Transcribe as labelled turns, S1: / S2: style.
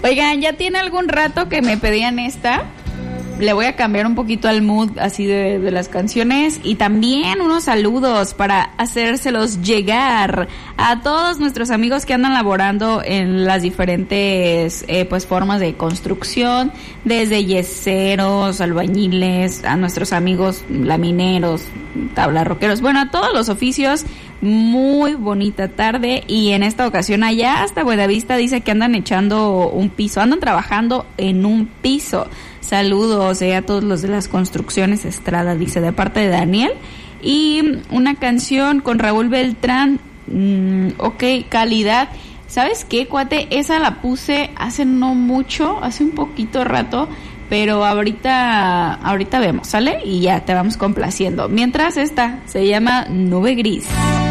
S1: Oigan, ya tiene algún rato que me pedían esta. Le voy a cambiar un poquito al mood así de las canciones y también unos saludos para hacérselos llegar a todos nuestros amigos que andan laborando en las diferentes pues formas de construcción, desde yeseros, albañiles, a nuestros amigos lamineros, tablarroqueros, bueno, a todos los oficios. Muy bonita tarde y en esta ocasión allá hasta Buenavista dice que andan echando un piso, andan trabajando en un piso. Saludos a todos los de las construcciones Estrada, dice, de parte de Daniel. Y una canción con Raúl Beltrán, ok, Calidad. ¿Sabes qué, cuate? Esa la puse hace no mucho, hace un poquito rato, pero ahorita vemos, ¿sale? Y ya te vamos complaciendo. Mientras esta se llama Nube Gris.